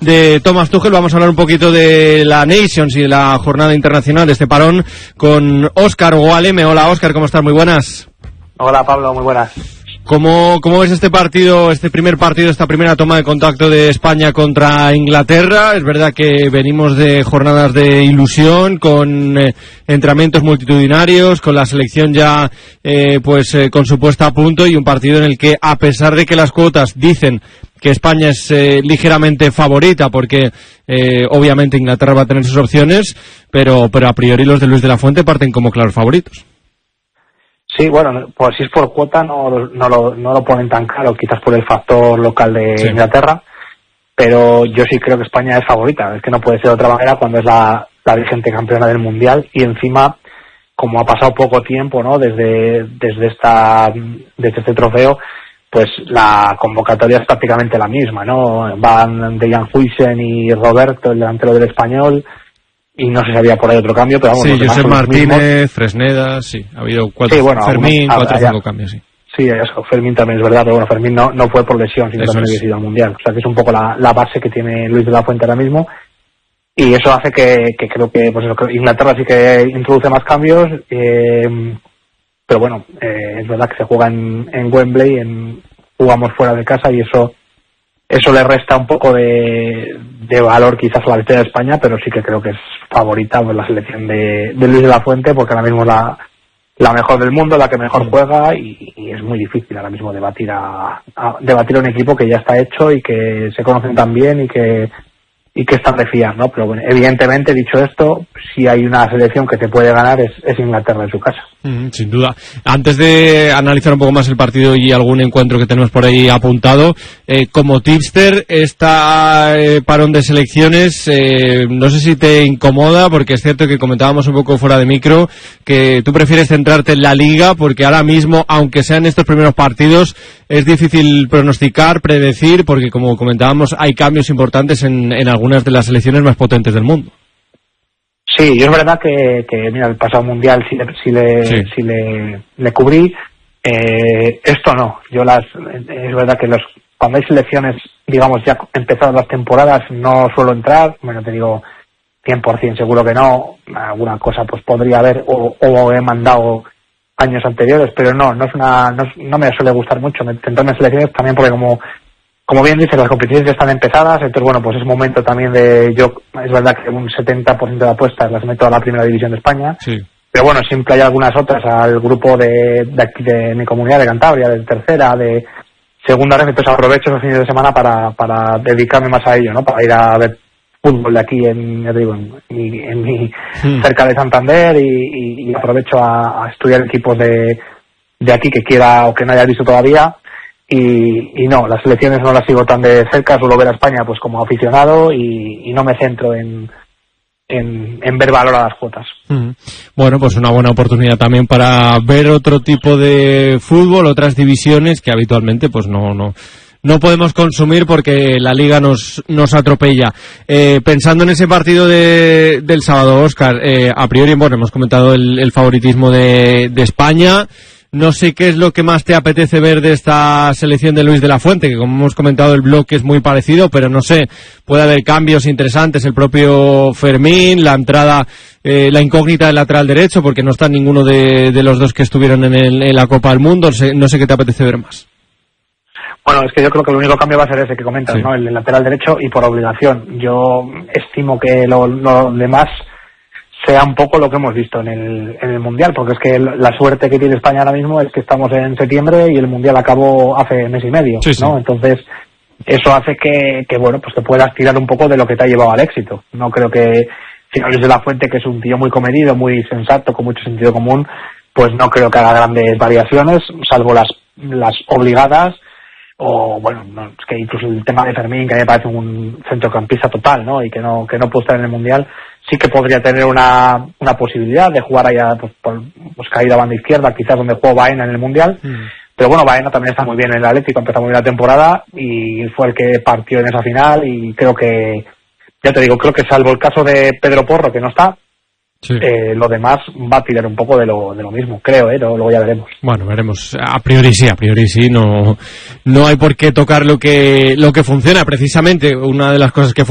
de Thomas Tuchel. Vamos a hablar un poquito de la Nations y de la jornada internacional, de este parón, con Óscar Gualeme. Hola Óscar, ¿cómo estás? Muy buenas. Hola Pablo, muy buenas. ¿Cómo ves este partido, este primer partido, esta primera toma de contacto de España contra Inglaterra? Es verdad que venimos de jornadas de ilusión, con entrenamientos multitudinarios, con la selección ya con su puesta a punto, y un partido en el que, a pesar de que las cuotas dicen que España es ligeramente favorita, porque obviamente Inglaterra va a tener sus opciones, pero a priori los de Luis de la Fuente parten como claros favoritos. Sí, bueno, pues si es por cuota no lo ponen tan claro, quizás por el factor local de Inglaterra, pero yo sí creo que España es favorita. Es que no puede ser de otra manera cuando es la vigente campeona del Mundial, y encima, como ha pasado poco tiempo, ¿no?, desde este trofeo, pues la convocatoria es prácticamente la misma, ¿no? Van Dejan Huijsen y Roberto, el delantero del Español, y no sé si había por ahí otro cambio, pero vamos. Sí, Josep Martínez, Fresneda, sí, ha habido Fermín, 4 o 5 cambios, sí. Sí, eso, Fermín también es verdad, pero bueno, Fermín no fue por lesión, sino también había sido al Mundial. O sea que es un poco la base que tiene Luis de la Fuente ahora mismo, y eso hace que creo que, pues eso, que Inglaterra sí que introduce más cambios, pero bueno, es verdad que se juega en Wembley, jugamos fuera de casa, y eso le resta un poco de valor quizás a la victoria de España, pero sí que creo que es favorita por la selección de Luis de la Fuente, porque ahora mismo es la mejor del mundo, la que mejor juega, y es muy difícil ahora mismo debatir a un equipo que ya está hecho y que se conocen tan bien y que están de fiar, ¿no? Pero bueno, evidentemente, dicho esto, si hay una selección que te puede ganar es Inglaterra en su casa. Sin duda. Antes de analizar un poco más el partido y algún encuentro que tenemos por ahí apuntado, como tipster, esta parón de selecciones, no sé si te incomoda, porque es cierto que comentábamos un poco fuera de micro que tú prefieres centrarte en la Liga, porque ahora mismo, aunque sean estos primeros partidos, es difícil pronosticar, predecir, porque como comentábamos, hay cambios importantes en algunas de las selecciones más potentes del mundo. Sí, yo es verdad que mira, el pasado Mundial sí le cubrí, esto no. Es verdad que cuando hay selecciones, digamos, ya empezadas las temporadas, no suelo entrar. Bueno, te digo 100% seguro que no, alguna cosa pues podría haber, o he mandado años anteriores, pero no me suele gustar mucho centrarme en selecciones, también porque como bien dices, las competiciones ya están empezadas, entonces bueno, pues es momento también es verdad que un 70% de apuestas las meto a la primera división de España, sí. Pero bueno, siempre hay algunas otras al grupo de aquí de mi comunidad, de Cantabria, de tercera, de segunda red, entonces aprovecho esos fines de semana para dedicarme más a ello, ¿no? Para ir a ver fútbol de aquí cerca de Santander, y aprovecho a estudiar equipos de aquí que quiera o que no haya visto todavía. Y no, las selecciones no las sigo tan de cerca, suelo ver a España pues como aficionado, y no me centro en ver valor a las cuotas. Bueno, pues una buena oportunidad también para ver otro tipo de fútbol, otras divisiones que habitualmente pues no podemos consumir porque la Liga nos atropella. Pensando en ese partido del sábado, Óscar, a priori, bueno, hemos comentado el favoritismo de España. No sé qué es lo que más te apetece ver de esta selección de Luis de la Fuente, que como hemos comentado el bloque es muy parecido, pero no sé, puede haber cambios interesantes, el propio Fermín, la entrada, la incógnita del lateral derecho, porque no está ninguno de los dos que estuvieron en la Copa del Mundo. No sé qué te apetece ver más. Bueno, es que yo creo que el único cambio va a ser ese que comentas, sí, ¿no? El lateral derecho, y por obligación. Yo estimo que lo demás sea un poco lo que hemos visto en el Mundial, porque es que la suerte que tiene España ahora mismo es que estamos en septiembre y el Mundial acabó hace mes y medio, sí, ¿no? Sí. Entonces, eso hace que bueno, pues te puedas tirar un poco de lo que te ha llevado al éxito. No creo que, si no Luis de la Fuente, que es un tío muy comedido, muy sensato, con mucho sentido común, pues no creo que haga grandes variaciones, salvo las obligadas, o bueno, es que incluso el tema de Fermín, que a mí me parece un centrocampista total, ¿no? Y que no puede estar en el Mundial, sí que podría tener una posibilidad de jugar allá pues caída a banda izquierda, quizás donde jugó Baena en el Mundial. Pero bueno, Baena también está muy bien en el Atlético, empezó muy bien la temporada y fue el que partió en esa final, y creo que, ya te digo, creo que salvo el caso de Pedro Porro, que no está, sí, lo demás va a tirar un poco de lo mismo, creo, luego ya veremos. Bueno, veremos. A priori sí, no hay por qué tocar lo que funciona. Precisamente una de las cosas que